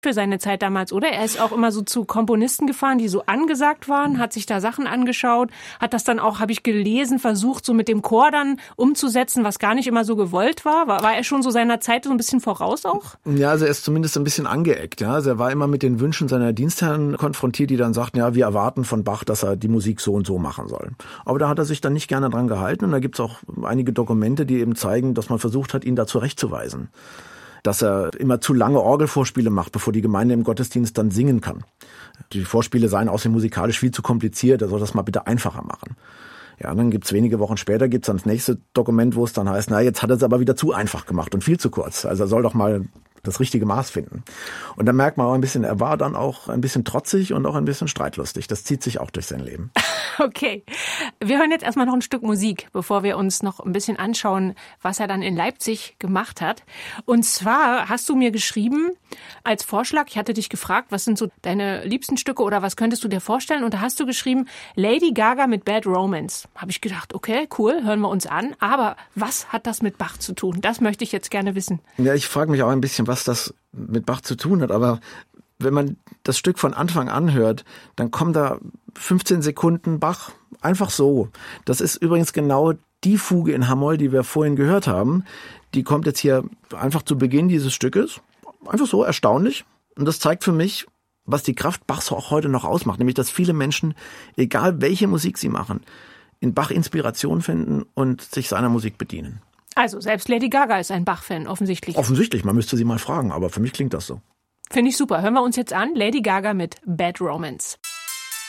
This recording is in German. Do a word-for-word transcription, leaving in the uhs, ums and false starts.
für seine Zeit damals, oder? Er ist auch immer so zu Komponisten gefahren, die so angesagt waren, hat sich da Sachen angeschaut, hat das dann auch, habe ich gelesen, versucht, so mit dem Chor dann umzusetzen, was gar nicht immer so gewollt war. War, war er schon so seiner Zeit so ein bisschen voraus auch? Ja, also er ist zumindest ein bisschen angeeckt. Ja. Also er war immer mit den Wünschen seiner Dienstherren konfrontiert, die dann sagten, ja, wir erwarten von Bach, dass er die Musik so und so machen soll. Aber da hat er sich dann nicht gerne dran gehalten und da gibt's auch einige Dokumente, die eben zeigen, dass man versucht hat, ihn da zurechtzuweisen. Dass er immer zu lange Orgelvorspiele macht, bevor die Gemeinde im Gottesdienst dann singen kann. Die Vorspiele seien außerdem musikalisch viel zu kompliziert, er soll das mal bitte einfacher machen. Ja, und dann gibt's wenige Wochen später, gibt's dann das nächste Dokument, wo es dann heißt, na, jetzt hat er es aber wieder zu einfach gemacht und viel zu kurz. Also er soll doch mal das richtige Maß finden. Und da merkt man auch ein bisschen, er war dann auch ein bisschen trotzig und auch ein bisschen streitlustig. Das zieht sich auch durch sein Leben. Okay. Wir hören jetzt erstmal noch ein Stück Musik, bevor wir uns noch ein bisschen anschauen, was er dann in Leipzig gemacht hat. Und zwar hast du mir geschrieben, als Vorschlag, ich hatte dich gefragt, was sind so deine liebsten Stücke oder was könntest du dir vorstellen? Und da hast du geschrieben, Lady Gaga mit Bad Romance. Habe ich gedacht, okay, cool, hören wir uns an. Aber was hat das mit Bach zu tun? Das möchte ich jetzt gerne wissen. Ja, ich frage mich auch ein bisschen, was das mit Bach zu tun hat. Aber wenn man das Stück von Anfang an hört, dann kommen da fünfzehn Sekunden Bach. Einfach so. Das ist übrigens genau die Fuge in H-Moll, die wir vorhin gehört haben. Die kommt jetzt hier einfach zu Beginn dieses Stückes. Einfach so, erstaunlich. Und das zeigt für mich, was die Kraft Bachs auch heute noch ausmacht. Nämlich, dass viele Menschen, egal welche Musik sie machen, in Bach Inspiration finden und sich seiner Musik bedienen. Also, selbst Lady Gaga ist ein Bach-Fan, offensichtlich. Offensichtlich, man müsste sie mal fragen, aber für mich klingt das so. Finde ich super. Hören wir uns jetzt an. Lady Gaga mit Bad Romance.